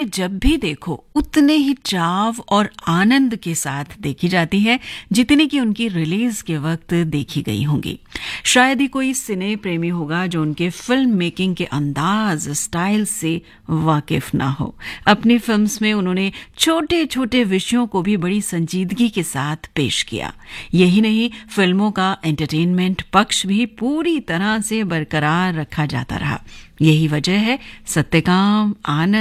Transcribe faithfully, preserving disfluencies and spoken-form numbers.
जब भी देखो उतने ही चाव और आनंद के साथ देखी जाती है जितनी कि उनकी रिलीज के वक्त देखी गई होंगी। शायद ही कोई सिने प्रेमी होगा जो उनके फिल्म मेकिंग के अंदाज, स्टाइल से वाकिफ ना हो। अपनी फिल्म्स में उन्होंने छोटे छोटे विषयों को भी बड़ी संजीदगी के साथ पेश किया। यही नहीं, फिल्मों का एंटरटेनमेंट पक्ष भी पूरी तरह से बरकरार रखा जाता रहा। यही वजह है सत्यकाम, आनंद